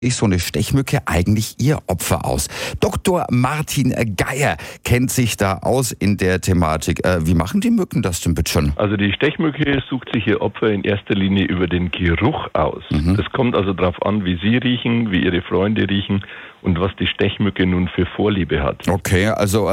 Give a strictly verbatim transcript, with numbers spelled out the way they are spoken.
ich so eine Stechmücke eigentlich ihr Opfer aus? Doktor Martin Geier kennt sich da aus in der Thematik. Äh, wie machen die Mücken das denn bitte schon? Also die Stechmücke sucht sich ihr Opfer in erster Linie über den Geruch aus. Mhm. Das kommt also darauf an, wie sie riechen, wie ihre Freunde riechen und was die Stechmücke nun für Vorliebe hat. Okay, also